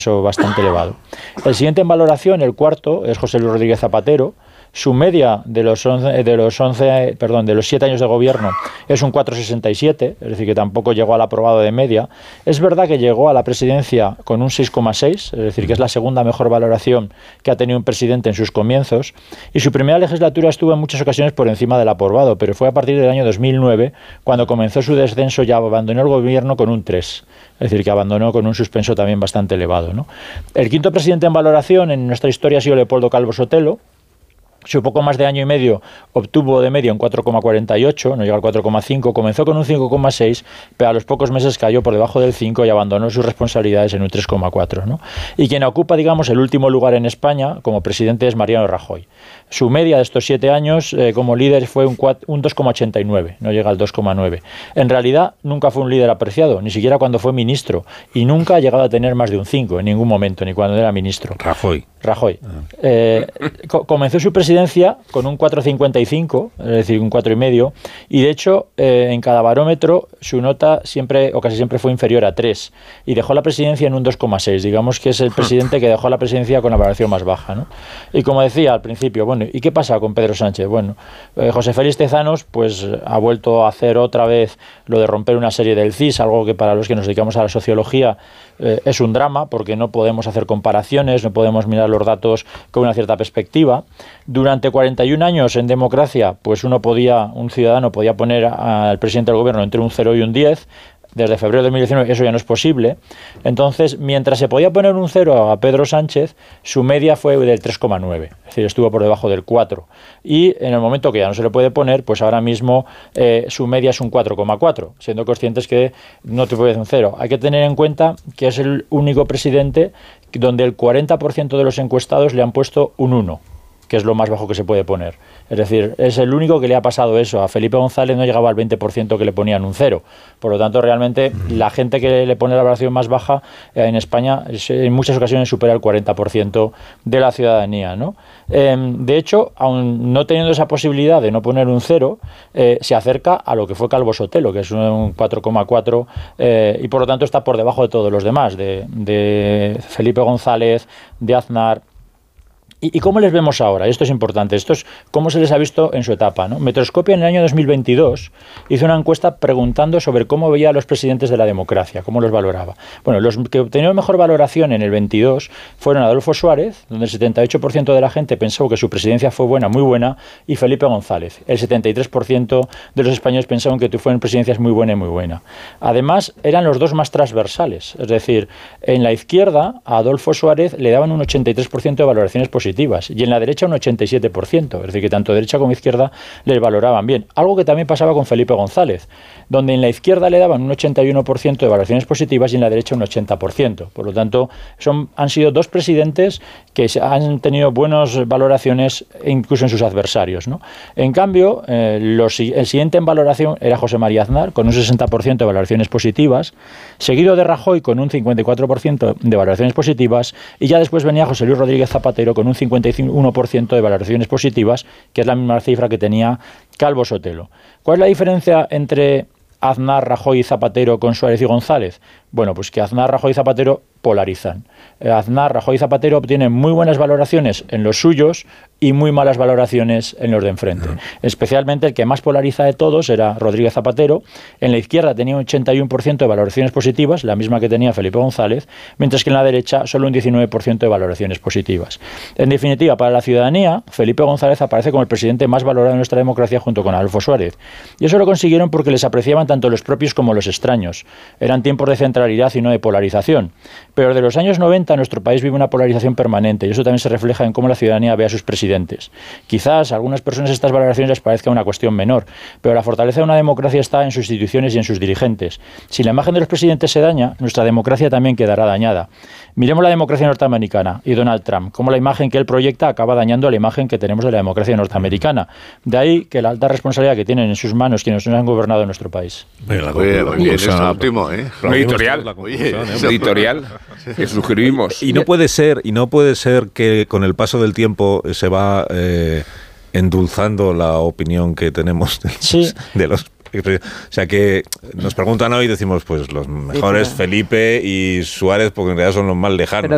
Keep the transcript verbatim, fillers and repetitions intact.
bastante elevado. El siguiente en valoración, el cuarto, es José Luis Rodríguez Zapatero. Su media de los once, de los once, perdón, de los siete años de gobierno es un cuatro coma sesenta y siete, es decir, que tampoco llegó al aprobado de media. Es verdad que llegó a la presidencia con un seis coma seis, es decir, que es la segunda mejor valoración que ha tenido un presidente en sus comienzos, y su primera legislatura estuvo en muchas ocasiones por encima del aprobado, pero fue a partir del año dos mil nueve cuando comenzó su descenso y abandonó el gobierno con un tres, es decir, que abandonó con un suspenso también bastante elevado, ¿no? El quinto presidente en valoración en nuestra historia ha sido Leopoldo Calvo Sotelo. Su poco más de año y medio obtuvo de media un cuatro coma cuarenta y ocho, no llega al cuatro coma cinco, comenzó con un cinco coma seis, pero a los pocos meses cayó por debajo del cinco y abandonó sus responsabilidades en un tres coma cuatro, ¿no? Y quien ocupa, digamos, el último lugar en España como presidente es Mariano Rajoy. Su media de estos siete años eh, como líder fue un, un dos coma ochenta y nueve, no llega al dos coma nueve. En realidad nunca fue un líder apreciado, ni siquiera cuando fue ministro, y nunca ha llegado a tener más de un cinco en ningún momento, ni cuando era ministro. Rajoy. Rajoy. Eh, co comenzó su presidencia con un cuatro coma cincuenta y cinco, es decir, un cuatro coma cinco, y de hecho eh, en cada barómetro su nota siempre o casi siempre fue inferior a tres, y dejó la presidencia en un dos coma seis. Digamos que es el presidente que dejó la presidencia con la valoración más baja, ¿no? Y como decía al principio, bueno, ¿y qué pasa con Pedro Sánchez? Bueno, eh, José Félix Tezanos pues ha vuelto a hacer otra vez lo de romper una serie del C I S, algo que para los que nos dedicamos a la sociología eh, es un drama, porque no podemos hacer comparaciones, no podemos mirar los datos con una cierta perspectiva. Durante cuarenta y un años en democracia, pues uno podía, un ciudadano podía poner al presidente del gobierno entre un cero y un diez. Desde febrero de dos mil diecinueve eso ya no es posible. Entonces, mientras se podía poner un cero a Pedro Sánchez, su media fue del tres coma nueve, es decir, estuvo por debajo del cuatro. Y en el momento que ya no se le puede poner, pues ahora mismo eh, su media es un cuatro coma cuatro, siendo conscientes que no te puede un cero. Hay que tener en cuenta que es el único presidente donde el cuarenta por ciento de los encuestados le han puesto un uno, que es lo más bajo que se puede poner. Es decir, es el único que le ha pasado eso. A Felipe González no llegaba al veinte por ciento que le ponían un cero. Por lo tanto, realmente, la gente que le pone la valoración más baja eh, en España es, en muchas ocasiones supera el cuarenta por ciento de la ciudadanía, ¿no? Eh, de hecho, aun no teniendo esa posibilidad de no poner un cero, eh, se acerca a lo que fue Calvo Sotelo, que es un cuatro coma cuatro, eh, y por lo tanto está por debajo de todos los demás, de, de Felipe González, de Aznar. ¿Y cómo les vemos ahora? Esto es importante. Esto es cómo se les ha visto en su etapa, ¿no? Metroscopia en el año dos mil veintidós hizo una encuesta preguntando sobre cómo veía a los presidentes de la democracia, cómo los valoraba. Bueno, los que obtenieron mejor valoración en el veintidós fueron Adolfo Suárez, donde el setenta y ocho por ciento de la gente pensó que su presidencia fue buena, muy buena, y Felipe González. El setenta y tres por ciento de los españoles pensaban que fueron presidencias muy buena y muy buena. Además, eran los dos más transversales. Es decir, en la izquierda, a Adolfo Suárez le daban un ochenta y tres por ciento de valoraciones positivas, y en la derecha un ochenta y siete por ciento, es decir, que tanto derecha como izquierda les valoraban bien. Algo que también pasaba con Felipe González, donde en la izquierda le daban un ochenta y uno por ciento de valoraciones positivas y en la derecha un ochenta por ciento. Por lo tanto, son, han sido dos presidentes que han tenido buenas valoraciones incluso en sus adversarios, ¿no? En cambio, eh, los, el siguiente en valoración era José María Aznar, con un sesenta por ciento de valoraciones positivas, seguido de Rajoy con un cincuenta y cuatro por ciento de valoraciones positivas, y ya después venía José Luis Rodríguez Zapatero con un cincuenta y uno por ciento de valoraciones positivas, que es la misma cifra que tenía Calvo Sotelo. ¿Cuál es la diferencia entre Aznar, Rajoy y Zapatero con Suárez y González? Bueno, pues que Aznar, Rajoy y Zapatero polarizan. Aznar, Rajoy y Zapatero obtienen muy buenas valoraciones en los suyos y muy malas valoraciones en los de enfrente. Uh-huh. Especialmente el que más polariza de todos era Rodríguez Zapatero. En la izquierda tenía un ochenta y uno por ciento de valoraciones positivas, la misma que tenía Felipe González, mientras que en la derecha solo un diecinueve por ciento de valoraciones positivas. En definitiva, para la ciudadanía, Felipe González aparece como el presidente más valorado de nuestra democracia junto con Adolfo Suárez. Y eso lo consiguieron porque les apreciaban tanto los propios como los extraños. Eran tiempos de centralidad y no de polarización. Pero desde los años noventa nuestro país vive una polarización permanente, y eso también se refleja en cómo la ciudadanía ve a sus presidentes. Quizás a algunas personas estas valoraciones les parezca una cuestión menor, pero la fortaleza de una democracia está en sus instituciones y en sus dirigentes. Si la imagen de los presidentes se daña, nuestra democracia también quedará dañada. Miremos la democracia norteamericana y Donald Trump, cómo la imagen que él proyecta acaba dañando la imagen que tenemos de la democracia norteamericana. De ahí que la alta responsabilidad que tienen en sus manos quienes nos han gobernado en nuestro país. Oye, oye, oye, es óptimo, ¿eh? Un editorial, oye, un editorial que suscribimos. Y no puede ser, y no puede ser que con el paso del tiempo se va eh, endulzando la opinión que tenemos de los, sí. de los o sea que nos preguntan hoy y decimos pues los mejores Felipe y Suárez porque en realidad son los más lejanos. Pero